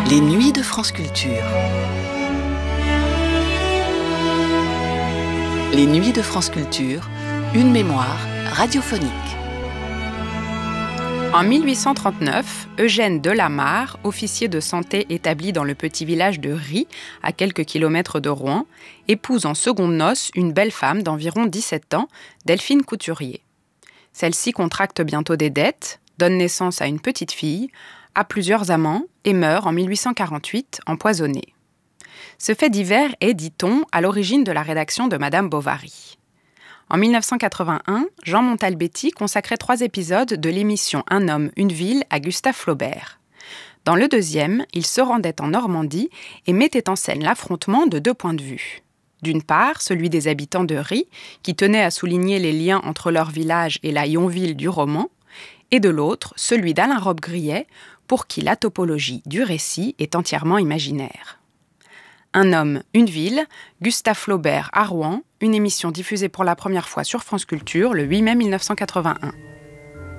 Les nuits de France Culture. Les nuits de France Culture, une mémoire radiophonique. En 1839, Eugène Delamarre, officier de santé établi dans le petit village de Ry, à quelques kilomètres de Rouen, épouse en secondes noces une belle femme d'environ 17 ans, Delphine Couturier. Celle-ci contracte bientôt des dettes, donne naissance à une petite fille, a plusieurs amants et meurt en 1848 empoisonnée. Ce fait divers est, dit-on, à l'origine de la rédaction de Madame Bovary. En 1981, Jean Montalbetti consacrait 3 épisodes de l'émission Un homme, une ville à Gustave Flaubert. Dans le deuxième, il se rendait en Normandie et mettait en scène l'affrontement de 2 points de vue. D'une part, celui des habitants de Ry, qui tenaient à souligner les liens entre leur village et la Yonville du roman, et de l'autre, celui d'Alain Robbe-Grillet, pour qui la topologie du récit est entièrement imaginaire. Un homme, une ville, Gustave Flaubert à Rouen, une émission diffusée pour la première fois sur France Culture le 8 mai 1981.